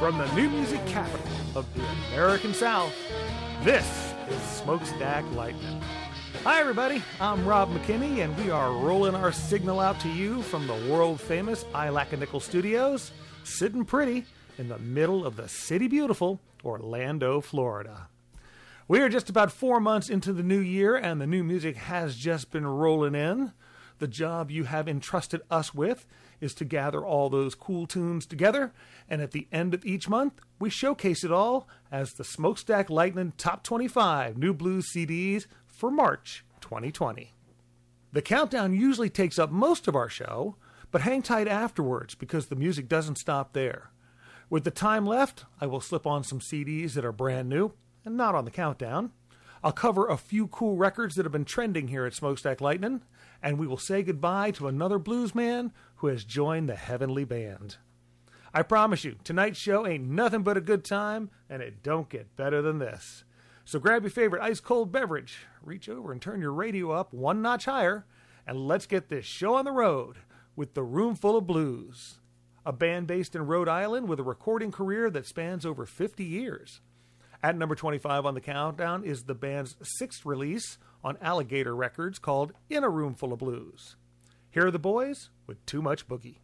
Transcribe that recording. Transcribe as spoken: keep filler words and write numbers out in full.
From the new music capital of the American South, this is Smokestack Lightning. Hi everybody, I'm Rob McKinney, and we are rolling our signal out to you from the world-famous iLac-A-Nickel Studios, sitting pretty in the middle of the city beautiful Orlando, Florida. We are just about four months into the new year, and the new music has just been rolling in. The job you have entrusted us with is to gather all those cool tunes together, and at the end of each month, we showcase it all as the Smokestack Lightning Top twenty-five New Blues C Ds for March twenty twenty. The countdown usually takes up most of our show, but hang tight afterwards because the music doesn't stop there. With the time left, I will slip on some C Ds that are brand new and not on the countdown. I'll cover a few cool records that have been trending here at Smokestack Lightning, and we will say goodbye to another blues man who has joined the Heavenly Band. I promise you, tonight's show ain't nothing but a good time, and it don't get better than this. So grab your favorite ice-cold beverage, reach over and turn your radio up one notch higher, and let's get this show on the road with the Room Full of Blues, a band based in Rhode Island with a recording career that spans over fifty years. At number twenty-five on the countdown is the band's sixth release on Alligator Records called In a Room Full of Blues. Here are the boys with Too Much Boogie.